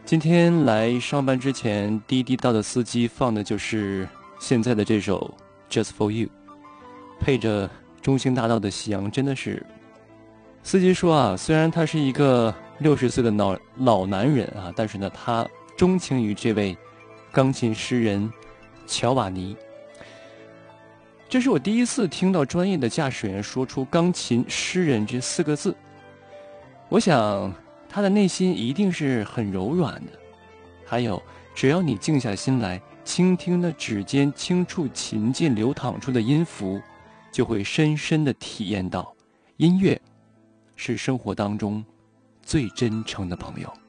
今天来上班之前，滴滴到的司机放的就是现在的这首《Just for You》，配着中兴大道的夕阳，真的是。司机说啊，虽然他是一个60岁的老男人啊，但是呢，他钟情于这位钢琴诗人乔瓦尼。这是我第一次听到专业的驾驶员说出钢琴诗人这4个字。我想他的内心一定是很柔软的，还有只要你静下心来倾听那指尖轻触琴键流淌出的音符，就会深深地体验到音乐是生活当中最真诚的朋友。